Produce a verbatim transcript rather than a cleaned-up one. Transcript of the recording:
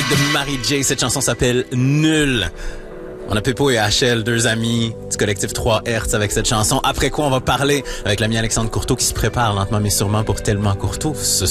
de Mary J. Cette chanson s'appelle Nul. On a Peppo et H L, deux amis du collectif trois Hertz avec cette chanson. Après quoi, on va parler avec l'ami Alexandre Courteau qui se prépare lentement mais sûrement pour Tellement Courteau. Ce